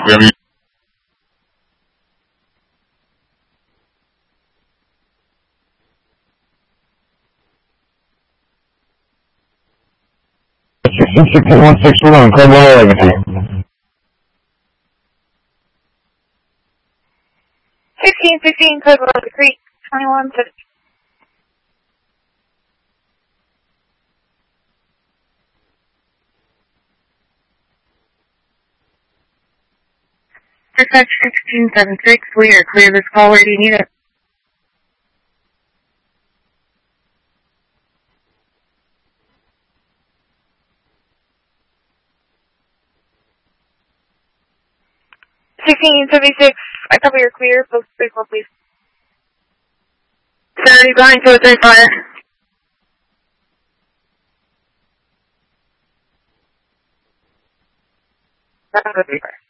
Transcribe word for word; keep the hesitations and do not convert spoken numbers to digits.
Miami. six one six one, Code one Legacy. Fifteen fifteen, Code one Creek, twenty-one fifty. Dispatch sixteen seven six, we are clear this call. Where do you need it? sixteen seventy-six, I copy you're clear. Post vehicle, please. thirty behind two oh three fire. That's what we fire.